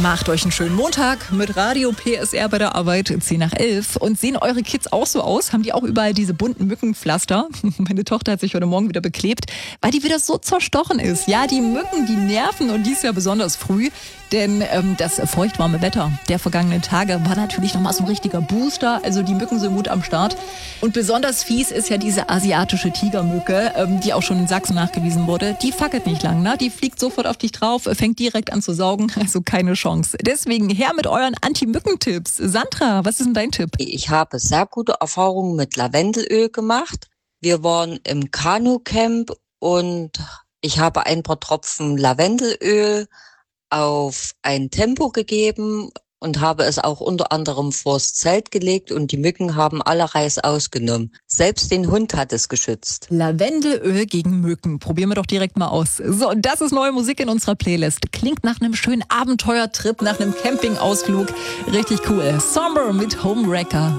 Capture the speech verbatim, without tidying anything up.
Macht euch einen schönen Montag mit Radio P S R bei der Arbeit, zehn nach elf. Und sehen eure Kids auch so aus? Haben die auch überall diese bunten Mückenpflaster? Meine Tochter hat sich heute Morgen wieder beklebt, weil die wieder so zerstochen ist. Ja, die Mücken, die nerven und dies ja besonders früh. Denn ähm, das feuchtwarme Wetter der vergangenen Tage war natürlich nochmal so ein richtiger Booster. Also die Mücken sind gut am Start. Und besonders fies ist ja diese asiatische Tigermücke, ähm, die auch schon in Sachsen nachgewiesen wurde. Die fackelt nicht lang, ne? Die fliegt sofort auf dich drauf, fängt direkt an zu saugen. Also keine Chance. Deswegen her mit euren Anti-Mücken-Tipps. Sandra, was ist denn dein Tipp? Ich habe sehr gute Erfahrungen mit Lavendelöl gemacht. Wir waren im Kanu-Camp und ich habe ein paar Tropfen Lavendelöl auf ein Tempo gegeben und habe es auch unter anderem vors Zelt gelegt und die Mücken haben alle Reis ausgenommen. Selbst den Hund hat es geschützt. Lavendelöl gegen Mücken. Probieren wir doch direkt mal aus. So, und das ist neue Musik in unserer Playlist. Klingt nach einem schönen Abenteuertrip, nach einem Campingausflug. Richtig cool. Somber mit Homewrecker.